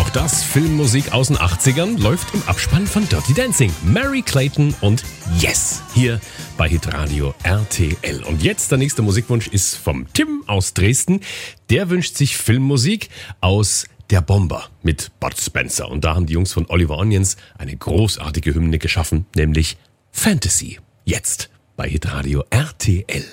Auch das Filmmusik aus den 80ern läuft im Abspann von Dirty Dancing. Mary Clayton und Yes, hier bei Hitradio RTL. Und jetzt der nächste Musikwunsch ist vom Tim aus Dresden. Der wünscht sich Filmmusik aus Der Bomber mit Bud Spencer. Und da haben die Jungs von Oliver Onions eine großartige Hymne geschaffen, nämlich Fantasy. Jetzt bei Hitradio RTL.